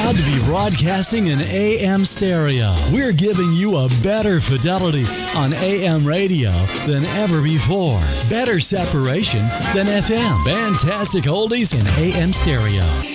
Proud to be broadcasting in AM stereo. We're giving you a better fidelity on AM radio than ever before. Better separation than FM. Fantastic oldies in AM stereo.